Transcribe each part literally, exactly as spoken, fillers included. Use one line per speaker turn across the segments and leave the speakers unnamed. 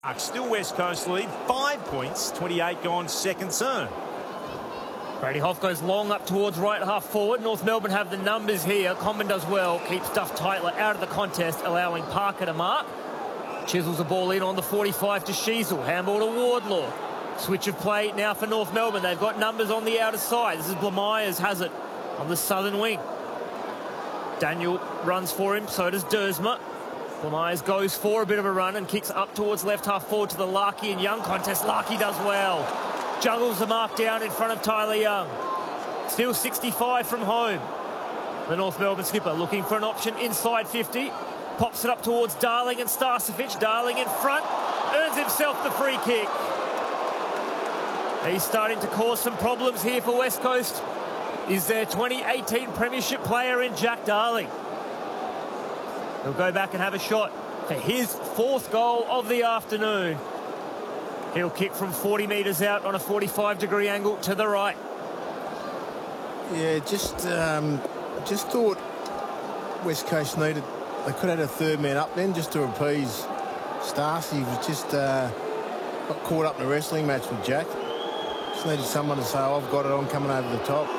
Still West Coast lead, five points, twenty-eight gone, second turn.
Brady Hoff goes long up towards right half forward. North Melbourne have the numbers here. Comben does well, keeps Duff Tytler out of the contest, allowing Parker to mark. Chisels the ball in on the forty-five to Sheasel. Handball to Wardlaw. Switch of play now for North Melbourne. They've got numbers on the outer side. This is Blamires has it on the southern wing. Daniel runs for him, so does Dersma. Blamires goes for a bit of a run and kicks up towards left half forward to the Larkey and Young contest. Larkey does well. Juggles the mark down in front of Tyler Young. Still sixty-five from home. The North Melbourne skipper looking for an option inside fifty. Pops it up towards Darling and Starcevic. Darling in front. Earns himself the free kick. He's starting to cause some problems here for West Coast. Is their twenty eighteen premiership player in Jack Darling. He'll go back and have a shot for his fourth goal of the afternoon. He'll kick from forty metres out on a forty-five degree angle to the right.
Yeah, just um, just thought West Coast needed, they could have had a third man up then just to appease Starcy. He was just uh, got caught up in a wrestling match with Jack. Just needed someone to say, oh, I've got it on coming over the top.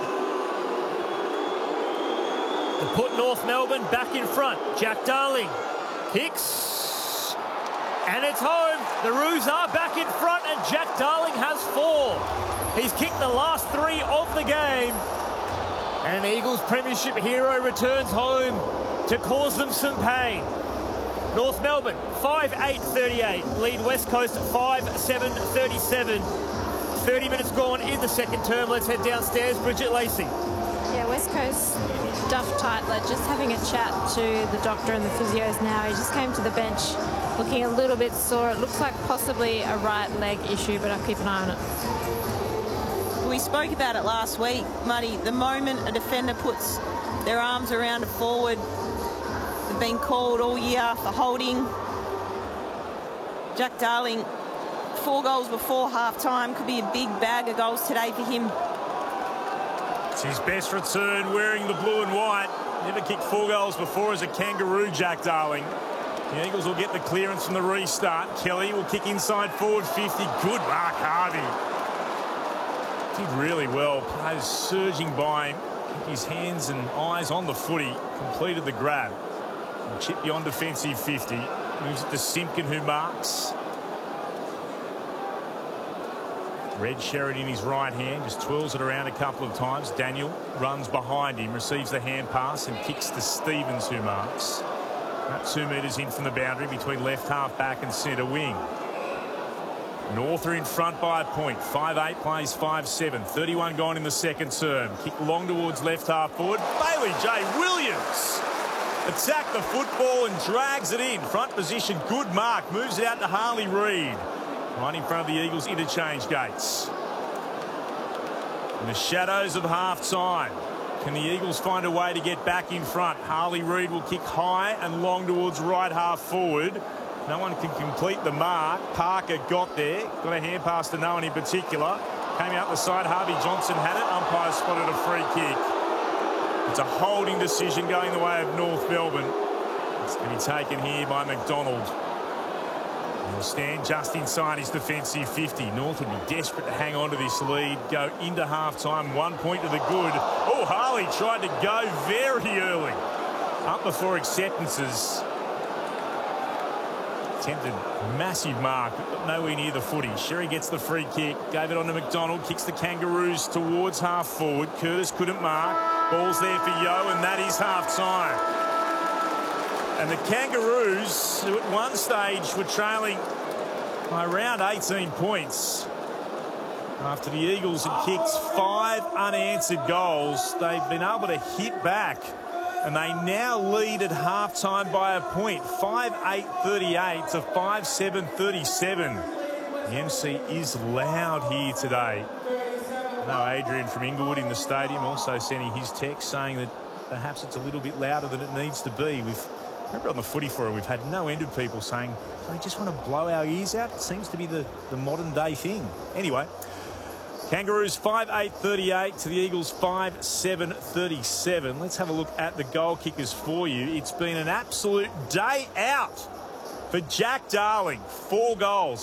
To put North Melbourne back in front. Jack Darling kicks. And it's home. The Roos are back in front and Jack Darling has four. He's kicked the last three of the game. And an Eagles premiership hero returns home to cause them some pain. North Melbourne, five eight thirty-eight. Lead West Coast, five seven thirty-seven. thirty minutes gone in the second term. Let's head downstairs. Bridget Lacey.
Yeah, West Coast, Duff Tytler just having a chat to the doctor and the physios now. He just came to the bench looking a little bit sore. It looks like possibly a right leg issue, but I'll keep an eye on it.
We spoke about it last week, Muddy. The moment a defender puts their arms around a forward, they've been called all year for holding. Jack Darling, four goals before half-time, could be a big bag of goals today for him.
It's his best return wearing the blue and white. Never kicked four goals before as a Kangaroo, Jack Darling. The Eagles will get the clearance from the restart. Kelly will kick inside forward fifty. Good mark, Harvey. Did really well. Players surging by him. His hands and eyes on the footy. Completed the grab. And chip beyond defensive fifty. Moves it to Simpkin, who marks. Red Sherrod in his right hand, just twirls it around a couple of times. Daniel runs behind him, receives the hand pass and kicks to Stevens, who marks. About two metres in from the boundary between left half back and centre wing. North are in front by a point. five eight plays five seven. thirty-one gone in the second term. Kick long towards left half forward. Bailey J. Williams attacked the football and drags it in. Front position, good mark. Moves it out to Harley Reid. Right in front of the Eagles' interchange gates. In the shadows of half-time, can the Eagles find a way to get back in front? Harley Reid will kick high and long towards right half forward. No one can complete the mark. Parker got there. Got a hand pass to no one in particular. Came out the side. Harvey Johnson had it. Umpire spotted a free kick. It's a holding decision going the way of North Melbourne. It's going to be taken here by McDonald. He'll stand just inside his defensive fifty. North will be desperate to hang on to this lead. Go into half-time. One point to the good. Oh, Harley tried to go very early. Up before acceptances. Attempted massive mark, but nowhere near the footy. Sherry gets the free kick. Gave it on to McDonald. Kicks the Kangaroos towards half-forward. Curtis couldn't mark. Ball's there for Yo, and that is half-time. And the Kangaroos, who at one stage were trailing by around eighteen points, after the Eagles had kicked five unanswered goals, they've been able to hit back. And they now lead at half-time by a point. five eight thirty-eight to five seven thirty-seven. The M C is loud here today. I know Adrian from Inglewood in the stadium also sending his text saying that perhaps it's a little bit louder than it needs to be. We've Remember on the footy forum, we've had no end of people saying, they just want to blow our ears out. It seems to be the, the modern day thing. Anyway, Kangaroos five eight thirty-eight to the Eagles five seven thirty-seven. Let's have a look at the goal kickers for you. It's been an absolute day out For Jack Darling, four goals.